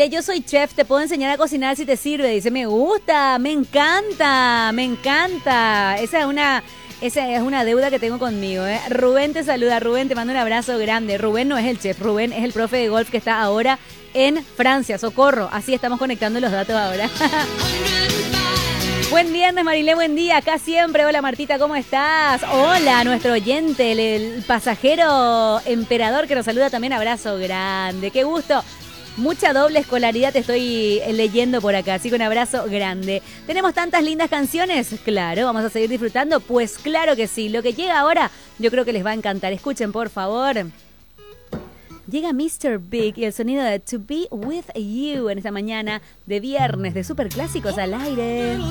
yo soy chef, te puedo enseñar a cocinar si te sirve. Dice, me gusta, me encanta, me encanta. Esa es una deuda que tengo conmigo, ¿eh? Rubén te saluda, Rubén te manda un abrazo grande. Rubén no es el chef, Rubén es el profe de golf que está ahora en Francia, socorro. Así estamos conectando los datos ahora. Buen viernes, Marilé, buen día, acá siempre. Hola, Martita, ¿cómo estás? Hola, nuestro oyente, el pasajero emperador que nos saluda también, abrazo grande, qué gusto. Mucha doble escolaridad te estoy leyendo por acá, así que un abrazo grande. ¿Tenemos tantas lindas canciones? Claro, ¿vamos a seguir disfrutando? Pues claro que sí, lo que llega ahora yo creo que les va a encantar. Escuchen, por favor. Llega Mr. Big y el sonido de To Be With You en esta mañana de viernes de Superclásicos al aire.